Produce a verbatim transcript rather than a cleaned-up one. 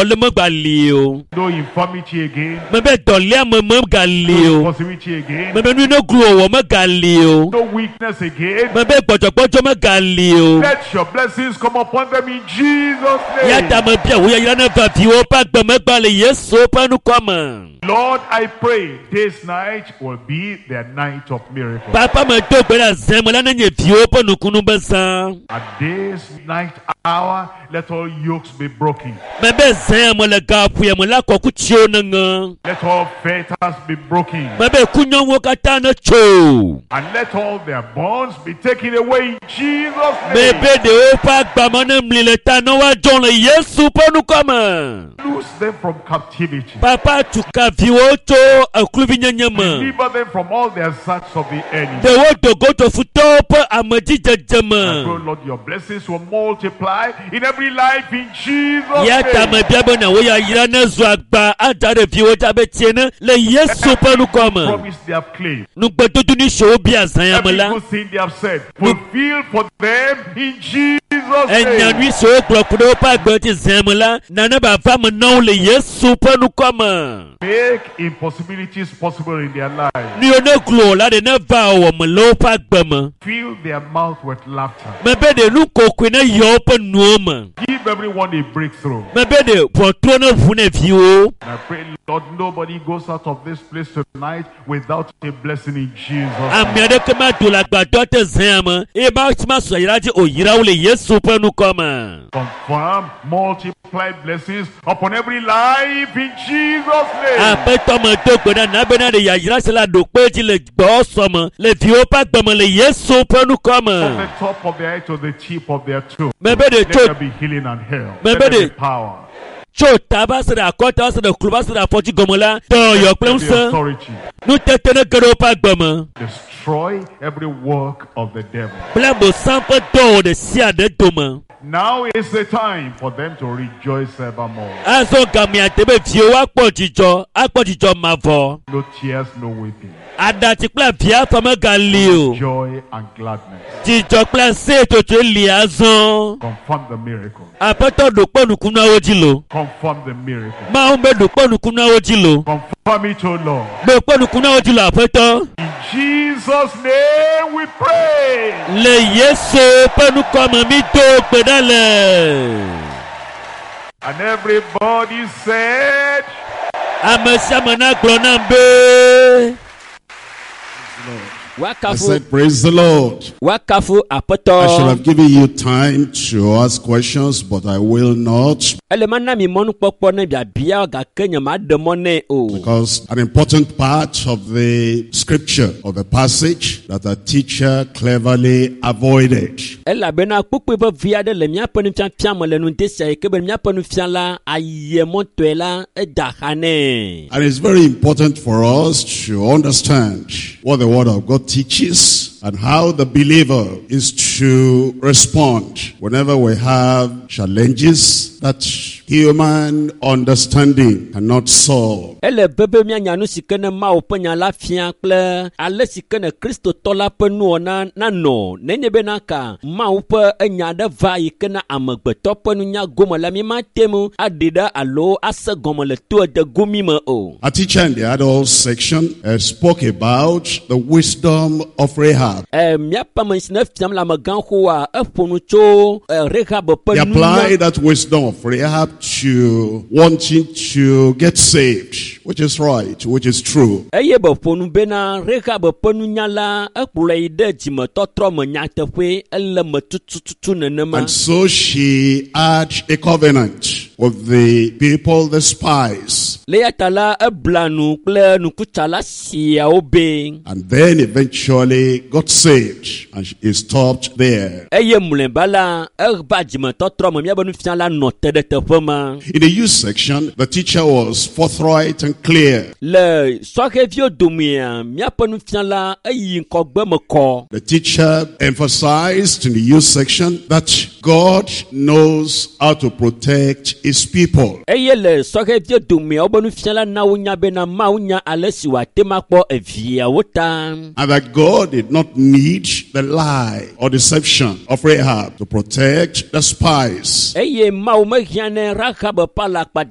le me galio. No infirmity again. Me be dolia me me No galio. impossibility again. Me be nu no glow me galio. No weakness again. Me be gbojo gbojo me galio. Let your blessings come upon them in Jesus' Ya ta name. me bia wo ya ira na va vi o pa gbe me gba le Yesu pa nu come. Lord, I pray this night will be their night of miracles. Papa me do gbe na zem la na nye vi o pa nu kunu be san. At this night hour, let all yokes be broken. Me be zem le ga fu ya me la ko ku chi o na nga. Let all fetters be broken. Me be kunyo wo kata na cho. And let all their bonds be taken away in Jesus' Me name. be de o pa gba mo na mli le ta na wa jon le Yesu pa nu come. Loose them from captivity. Papa tu ka vi o to aklubi nyanyama. Deliver them from all the attacks of the enemy. De wo do go to futo pa amadi I pray, jajama. Lord, your blessings will multiply in every life in Jesus' Ya ta me name. bia bo na wo ya ira na zo agba ada de vi o ta be tie na le Yesu pa nu come. Promise they have claimed. Nu gbe tutu ni show bi azan ya Every mala. good thing they have said, fulfill for them in Jesus' Enya name. nui so glo kudo pa gbe ti zan mala. Na na ba fa me na le Yesu pa nu come. Make impossibilities possible in their lives. Ni o ne glo la de na va o me lo pa gbe me. Fill their mouth with laughter. Me be de nu ko kwe na yo pa nu ma. Give everyone a breakthrough. Me be de potro na vu na vi o. And I pray, Lord, nobody goes out of this place tonight without a blessing in Jesus' name. Ami ade ke ma do la gba do te zan ma. E ba ti ma so yira ji o yira o le Yesu pa nu come. Confirm multiplied blessings upon every life in Jesus' name. Ape to me do gbe na na be na de ya yira se la do pe ti le gbo so mo. Le vi o pa gbe mo le Yesu pa nu From come. the top of their head to the tip of their toe. Me be de Let cho there be healing and health. Me Let be there be de- power. cho taba se da ko ta se da kluba se da foti gomola. Do yo Let plem there be se. authority. Nu tete ne gero pa gbe mo. Destroy every work of the devil. Bla bo sample do de sia de do mo. Now is the time for them to rejoice evermore. Aso gami atebe vi o wa po jijo, a po jijo ma vo. No tears, no weeping. Adati pla via fa me gali o. Joy and gladness. Jijo pla se to to li azon. Confirm the miracle. Apeto do po nu kuna oji lo. Confirm the miracle. Ma o be do po nu kuna oji lo. Confirm it, O Lord. Do po nu kuna oji lo apeto. In Jesus' name we pray. Le Yesu pe nu come mi do pe dale. And everybody said, Amesa mana glo na be. I Wakafu said, praise the Lord. wakafu I should apeto. have given you time to ask questions, but I will not, Elemana mi monu popo na bia bia ga kenya ma de mone o. because an important part of the scripture, of the passage, that a teacher cleverly avoided. Ela bena kpukpu be via de le mia penu fian fian mo le nu desia ke be mia penu fian la aye monto la e da hane. And it's very important for us to understand what the Word of God teaches and how the believer is to respond whenever we have challenges that human understanding cannot solve. Ele bebe mia nyanu sikene ma o penya la fian kple ale sikene Kristo tola penu na na no nenye be na ka ma o pe enya de va yikena amegbeto penu nya gomo la mi ma temu adida alo ase gomo le to de gumi me o. A teacher in the adult section uh, spoke about the wisdom of Rahab. Eh mia pa mensina fiam la magan ho a efonu cho Rahab He penu. applied that wisdom of Rahab to wanting to get saved, which is right, which is true. Eye be fonu bena Rahab penu nyala ekpule ide jime totro me nyateƒe ele me tutututu nenema. And so she had a covenant with the people, the spies. Le yatala eblanu kple nukutsala siawo be. And then eventually got saved. And she stopped there. Eye muleba la eba jime totro me miabe nufian la no te de teƒe ma. In the youth section, the teacher was forthright and clear. Le sɔhɛvio domea miaƒe nufian la eyi ŋkɔgbe me kɔ. The teacher emphasized in the youth section that God knows how to protect his people. Eye le sɔhɛvio domea wobe nufian la na wo nya bena Mawu nya ale si wate ma kpɔ eviawo ta. And that God did not need the lie or deception of Rahab to protect the spies. Eye Mawu mehiã ne Rahab ƒe alakpa